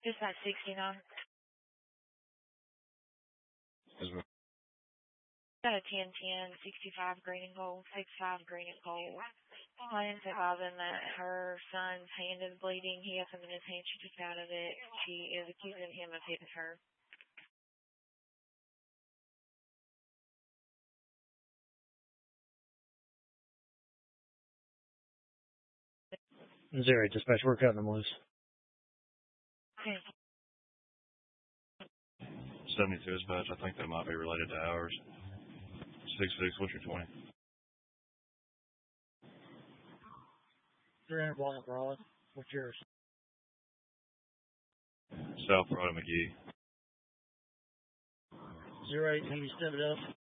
Just at 69. Got a 10-10, 65 green and gold, 65 green and gold. Client's advising that her son's hand is bleeding. He has something in his hand. She just out of it. She is accusing him of hitting her. Missouri dispatch, we're cutting them loose. Okay. 72 dispatch, I think that might be related to ours. 66, what's your 20? 300 block of Raleigh. What's yours? South Road of McGee. 08, can you step it up?